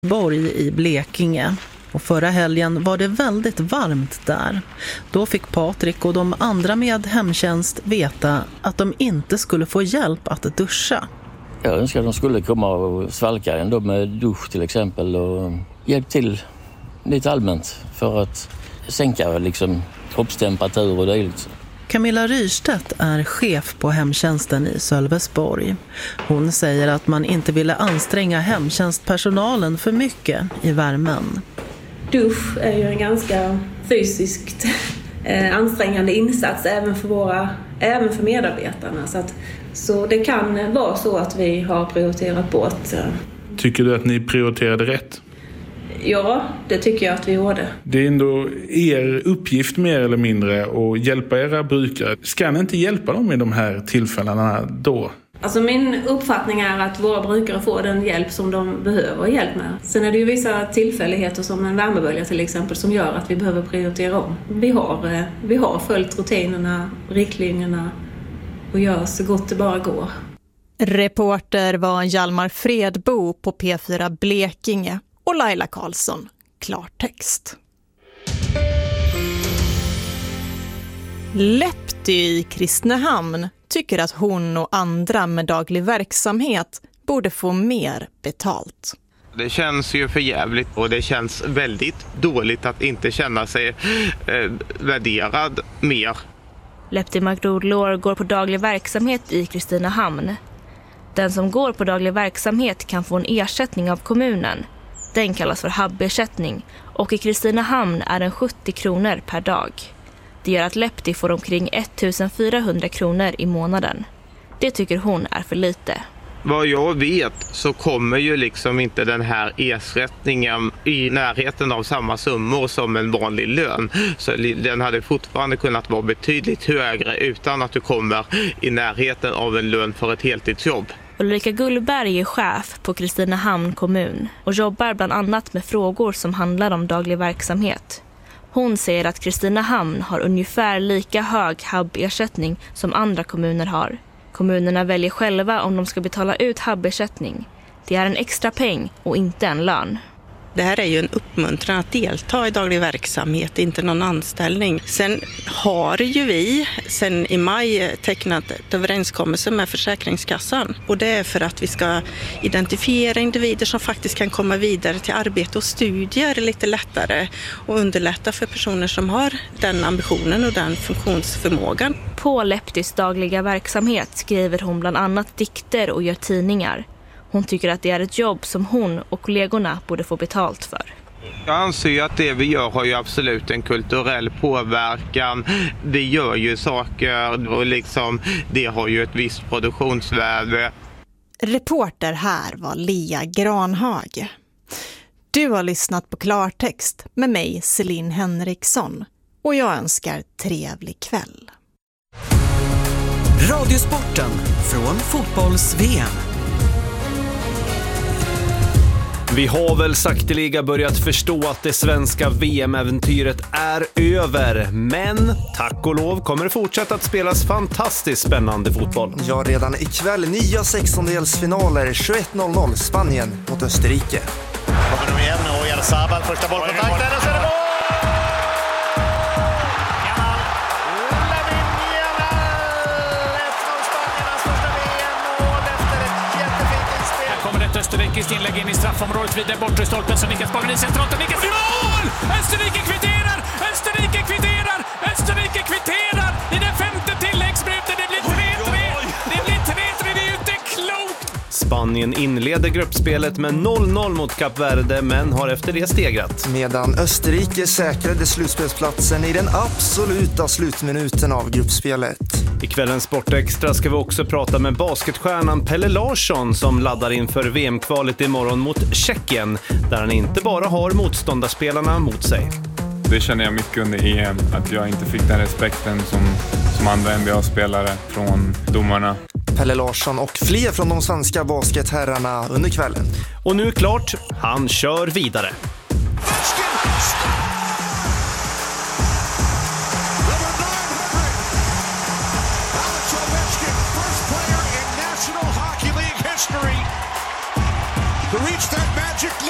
Borg i Blekinge. Och förra helgen var det väldigt varmt där. Då fick Patrik och de andra med hemtjänst veta att de inte skulle få hjälp att duscha. Jag önskar att de skulle komma och svalka ändå med dusch till exempel och hjälp till lite allmänt för att sänka kroppstemperatur och det. Camilla Ryrstedt är chef på hemtjänsten i Sölvesborg. Hon säger att man inte ville anstränga hemtjänstpersonalen för mycket i värmen. Dusch är ju en ganska fysiskt ansträngande insats även för medarbetarna. Så det kan vara så att vi har prioriterat bort. Tycker du att ni prioriterade rätt? Ja, det tycker jag att vi gjorde. Det är ändå er uppgift mer eller mindre att hjälpa era brukare. Ska ni inte hjälpa dem i de här tillfällena då? Alltså min uppfattning är att våra brukare får den hjälp som de behöver hjälp med. Sen är det ju vissa tillfälligheter som en värmebölja till exempel som gör att vi behöver prioritera om. Vi har följt rutinerna, riktlinjerna och gör så gott det bara går. Reporter var Hjalmar Fredbo på P4 Blekinge och Laila Karlsson, klartext. Lepty i Kristinehamn tycker att hon och andra med daglig verksamhet borde få mer betalt. Det känns ju för jävligt och det känns väldigt dåligt att inte känna sig värderad mer. Lepty McDoodlore går på daglig verksamhet i Kristinehamn. Den som går på daglig verksamhet kan få en ersättning av kommunen. Den kallas för hubbersättning och i Kristinehamn är den 70 kronor per dag. Det gör att Lepty får omkring 1400 kronor i månaden. Det tycker hon är för lite. Vad jag vet så kommer ju inte den här ersättningen i närheten av samma summor som en vanlig lön. Så den hade fortfarande kunnat vara betydligt högre utan att du kommer i närheten av en lön för ett heltidsjobb. Ulrika Gullberg är chef på Kristinehamn kommun och jobbar bland annat med frågor som handlar om daglig verksamhet. Hon säger att Kristinehamn har ungefär lika hög hubbersättning som andra kommuner har. Kommunerna väljer själva om de ska betala ut hubbersättning. Det är en extra peng och inte en lön. Det här är ju en uppmuntran att delta i daglig verksamhet, inte någon anställning. Sen har ju vi sen i maj tecknat ett överenskommelse med Försäkringskassan. Och det är för att vi ska identifiera individer som faktiskt kan komma vidare till arbete och studier lite lättare. Och underlätta för personer som har den ambitionen och den funktionsförmågan. På Leptys dagliga verksamhet skriver hon bland annat dikter och gör tidningar. Hon tycker att det är ett jobb som hon och kollegorna borde få betalt för. Jag anser ju att det vi gör har ju absolut en kulturell påverkan. Vi gör ju saker och det har ju ett visst produktionsvärde. Reporter här var Lia Granhag. Du har lyssnat på Klartext med mig, Celine Henriksson. Och jag önskar trevlig kväll. Radiosporten från fotbolls-VM. Vi har väl sakteliga börjat förstå att det svenska VM-äventyret är över. Men tack och lov kommer det fortsätta att spelas fantastiskt spännande fotboll. Ja, redan ikväll nya 16-delsfinaler 21:00 Spanien mot Österrike. Kommer de igen och Jarzabal första bollkontakten och så är det mål! Österrikes inlägg in i straffområdet vid den bortre stolpen som nickas bakom i centralt och nickas i mål! Österrike kvitterar! Österrike kvitterar! Österrike kvitterar! I den femte tilläggsminuten, det blir 3-3! Det blir 3-3, det är ju inte klokt! Spanien inleder gruppspelet med 0-0 mot Kap Verde men har efter det stegrat. Medan Österrike säkrade slutspelsplatsen i den absoluta slutminuten av gruppspelet. I kvällens Sportextra ska vi också prata med basketstjärnan Pelle Larsson som laddar inför VM-kvalet imorgon mot Tjeckien där han inte bara har motståndarspelarna mot sig. Det känner jag mycket under EM, att jag inte fick den respekten som andra NBA-spelare från domarna. Pelle Larsson och fler från de svenska basketherrarna under kvällen. Och nu klart, han kör vidare. To reach that magic